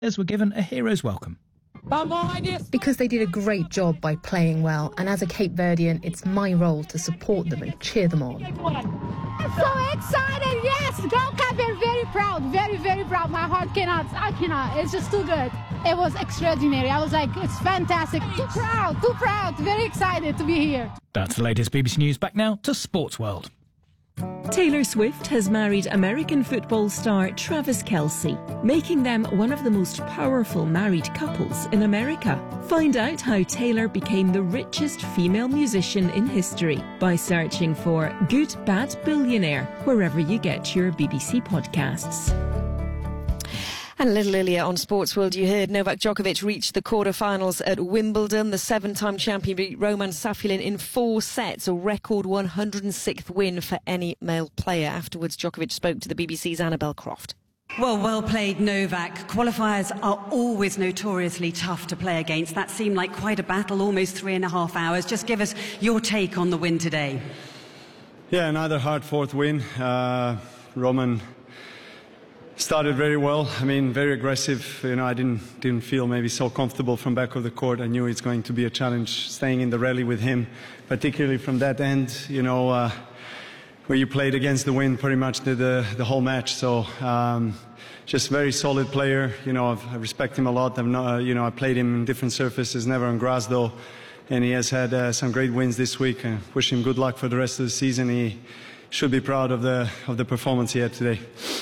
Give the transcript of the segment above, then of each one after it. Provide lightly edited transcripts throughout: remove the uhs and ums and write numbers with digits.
Players were given a hero's welcome. Because they did a great job by playing well, and as a Cape Verdean, it's my role to support them and cheer them on. I'm so excited, yes! Go Cape Verde, very proud, very, very proud. My heart I cannot, it's just too good. It was extraordinary. I was like, it's fantastic. Too proud, very excited to be here. That's the latest BBC News. Back now to Sports World. Taylor Swift has married American football star Travis Kelce, making them one of the most powerful married couples in America. Find out how Taylor became the richest female musician in history by searching for Good Bad Billionaire wherever you get your BBC podcasts. And a little earlier on Sports World, you heard Novak Djokovic reach the quarter-finals at Wimbledon. The seven-time champion beat Roman Safilin in 4 sets, a record 106th win for any male player. Afterwards, Djokovic spoke to the BBC's Annabel Croft. Well played, Novak. Qualifiers are always notoriously tough to play against. That seemed like quite a battle, almost 3.5 hours. Just give us your take on the win today. Yeah, another hard-fought win. Roman started very well. I mean, very aggressive. You know, I didn't feel maybe so comfortable from back of the court. I knew it's going to be a challenge staying in the rally with him, particularly from that end. You know, where you played against the wind pretty much the whole match. So just very solid player. You know, I respect him a lot. I played him in different surfaces, never on grass though, and he has had some great wins this week. Wish him good luck for the rest of the season. He should be proud of the performance he had today.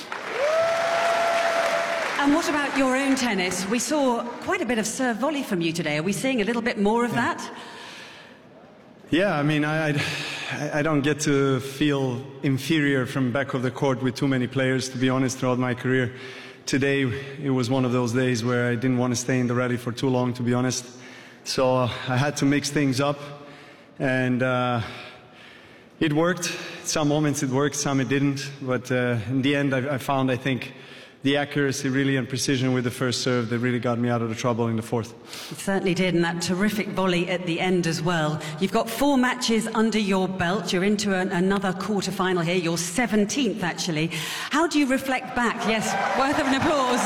And what about your own tennis? We saw quite a bit of serve volley from you today. Are we seeing a little bit more of that? Yeah, I mean, I don't get to feel inferior from back of the court with too many players, to be honest, throughout my career. Today, it was one of those days where I didn't want to stay in the rally for too long, to be honest. So I had to mix things up, and it worked. Some moments it worked, some it didn't. But in the end, I found, I think, the accuracy really and precision with the first serve that really got me out of the trouble in the fourth. It certainly did, and that terrific volley at the end as well. You've got 4 matches under your belt. You're into another quarter-final here, your 17th actually. How do you reflect back? Yes, worth of an applause.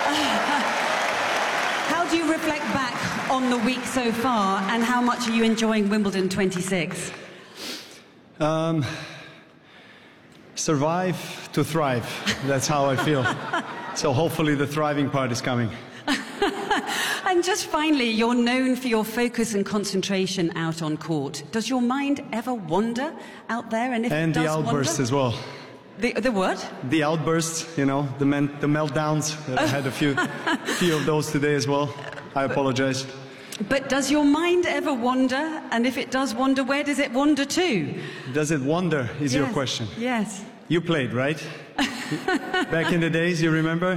How do you reflect back on the week so far, and how much are you enjoying Wimbledon 26? Survive to thrive. That's how I feel. So hopefully the thriving part is coming. And just finally, you're known for your focus and concentration out on court. Does your mind ever wander out there? And if it does the outbursts wander, as well. The what? The outbursts, you know, the meltdowns. I had a few of those today as well. I apologize. But does your mind ever wander? And if it does wander, where does it wander to? Does it wander, is your question? Yes. You played, right? Back in the days, you remember?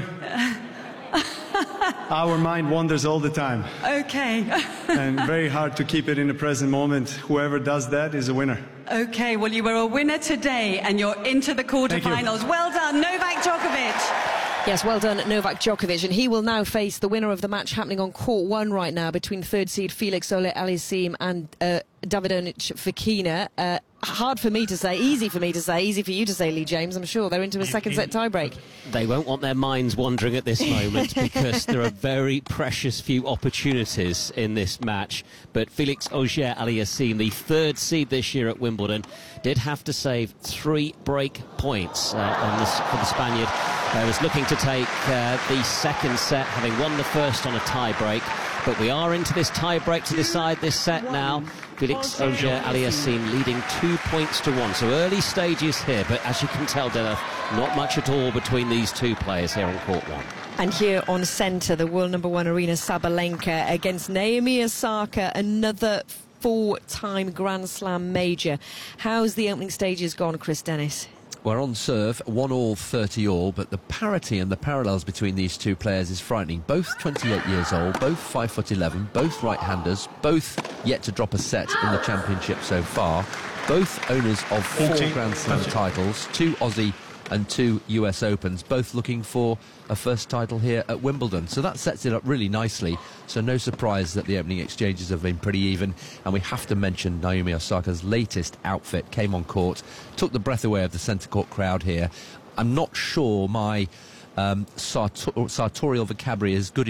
Our mind wanders all the time. Okay. And very hard to keep it in the present moment. Whoever does that is a winner. Okay, well, you were a winner today, and you're into the quarterfinals. Well done, Novak Djokovic. Yes, well done, Novak Djokovic. And he will now face the winner of the match happening on court 1 right now between third seed Felix Auger-Aliassime and Davidonic Fokina. Hard for me to say, easy for me to say, easy for you to say, Lee James. I'm sure they're into a second set tiebreak. They won't want their minds wandering at this moment because there are very precious few opportunities in this match. But Felix Auger-Aliassime, the third seed this year at Wimbledon, did have to save 3 break points for the Spaniard. Was looking to take the second set, having won the first on a tie-break. But we are into this tie-break to decide this set now. Felix Auger-Aliassime leading 2 points to 1. So early stages here, but as you can tell, Della, not much at all between these two players here on court 1. And here on centre, the world number 1 Aryna Sabalenka against Naomi Osaka, another 4-time Grand Slam major. How's the opening stages gone, Chris Dennis? We're on serve, 1-all, 30-all, but the parity and the parallels between these two players is frightening. Both 28 years old, both 5'11", both right-handers, both yet to drop a set in the championship so far. Both owners of 4 Grand Slam titles, 2 Aussie and 2 US Opens, both looking for a first title here at Wimbledon. So that sets it up really nicely. So no surprise that the opening exchanges have been pretty even. And we have to mention Naomi Osaka's latest outfit came on court, took the breath away of the centre court crowd here. I'm not sure my sartorial vocabulary is good